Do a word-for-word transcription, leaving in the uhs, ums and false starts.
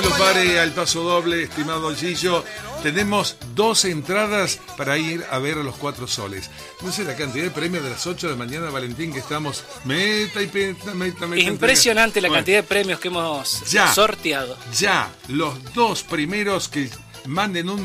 Gillo Pare al paso doble, estimado Gillo. Tenemos dos entradas para ir a ver a los Cuatro Soles. No sé la cantidad de premios de las ocho de la mañana, Valentín, que estamos meta y meta, meta, meta. Impresionante entrega. la Bueno, cantidad de premios que hemos ya, sorteado. Ya, los dos primeros que manden un